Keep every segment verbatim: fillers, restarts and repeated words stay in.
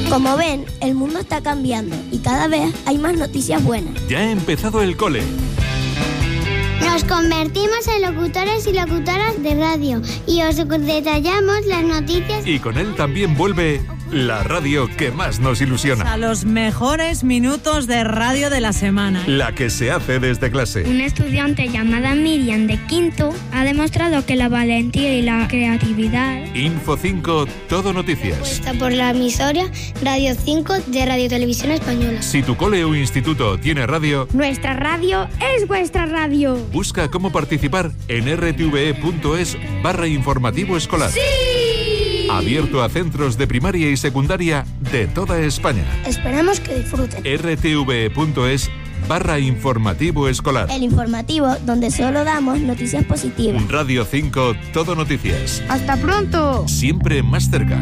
Como ven, el mundo está cambiando y cada vez hay más noticias buenas. Ya ha empezado el cole. Nos convertimos en locutores y locutoras de radio y os detallamos las noticias. Y con él también vuelve la radio que más nos ilusiona. A los mejores minutos de radio de la semana. La que se hace desde clase. Una estudiante llamada Miriam de quinto ha demostrado que la valentía y la creatividad. Info cinco, todo noticias. Está por la emisora Radio cinco de Radio Televisión Española. Si tu cole o instituto tiene radio, nuestra radio es vuestra radio. Busca cómo participar en rtve.es barra informativo escolar. ¡Sí! Abierto a centros de primaria y secundaria de toda España. Esperamos que disfruten. rtve.es barra informativo escolar. El informativo donde solo damos noticias positivas. Radio cinco, todo noticias. ¡Hasta pronto! Siempre más cerca.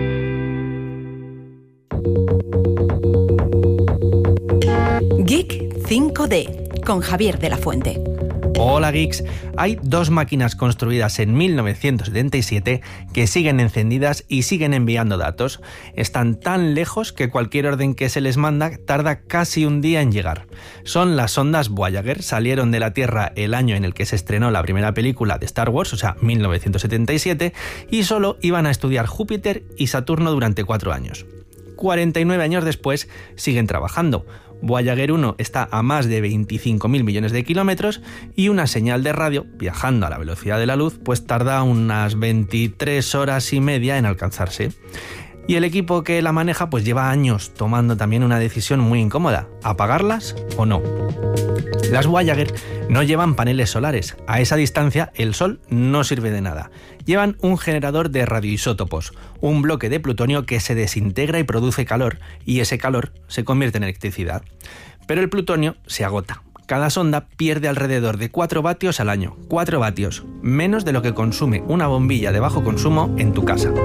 Geek cinco D con Javier de la Fuente. Hola geeks, hay dos máquinas construidas en mil novecientos setenta y siete que siguen encendidas y siguen enviando datos. Están tan lejos que cualquier orden que se les manda tarda casi un día en llegar. Son las sondas Voyager, salieron de la Tierra el año en el que se estrenó la primera película de Star Wars, o sea, mil novecientos setenta y siete, y solo iban a estudiar Júpiter y Saturno durante cuatro años. cuarenta y nueve años después siguen trabajando. Voyager uno está a más de veinticinco mil millones de kilómetros y una señal de radio, viajando a la velocidad de la luz, pues tarda unas veintitrés horas y media en alcanzarse. Y el equipo que la maneja pues lleva años tomando también una decisión muy incómoda, ¿apagarlas o no? Las Voyager no llevan paneles solares, a esa distancia el sol no sirve de nada. Llevan un generador de radioisótopos, un bloque de plutonio que se desintegra y produce calor, y ese calor se convierte en electricidad. Pero el plutonio se agota. Cada sonda pierde alrededor de cuatro vatios al año. cuatro vatios, menos de lo que consume una bombilla de bajo consumo en tu casa.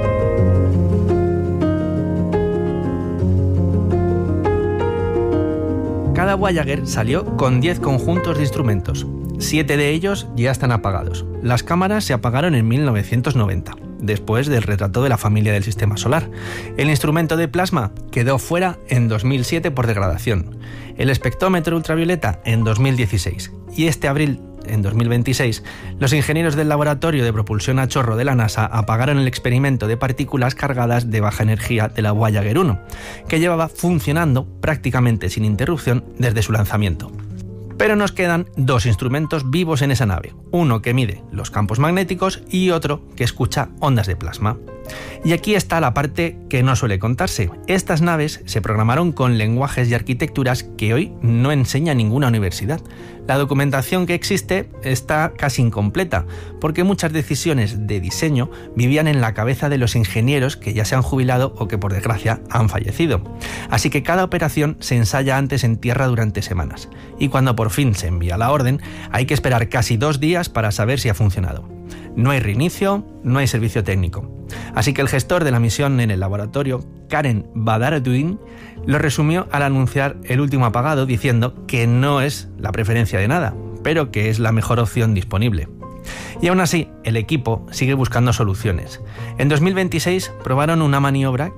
Cada Voyager salió con diez conjuntos de instrumentos. Siete de ellos ya están apagados. Las cámaras se apagaron en mil novecientos noventa, después del retrato de la familia del Sistema Solar. El instrumento de plasma quedó fuera en dos mil siete por degradación. El espectrómetro ultravioleta en dos mil dieciséis. Y este abril, en dos mil veintiséis, los ingenieros del Laboratorio de Propulsión a Chorro de la NASA apagaron el experimento de partículas cargadas de baja energía de la Voyager uno, que llevaba funcionando prácticamente sin interrupción desde su lanzamiento. Pero nos quedan dos instrumentos vivos en esa nave, uno que mide los campos magnéticos y otro que escucha ondas de plasma. Y aquí está la parte que no suele contarse. Estas naves se programaron con lenguajes y arquitecturas que hoy no enseña ninguna universidad. La documentación que existe está casi incompleta, porque muchas decisiones de diseño vivían en la cabeza de los ingenieros que ya se han jubilado o que por desgracia han fallecido. Así que cada operación se ensaya antes en tierra durante semanas, y cuando por fin se envía la orden, hay que esperar casi dos días para saber si ha funcionado. No hay reinicio, no hay servicio técnico. Así que el gestor de la misión en el laboratorio, Karen Badaruddin, lo resumió al anunciar el último apagado diciendo que no es la preferencia de nada, pero que es la mejor opción disponible. Y aún así, el equipo sigue buscando soluciones. En dos mil veintiséis probaron una maniobra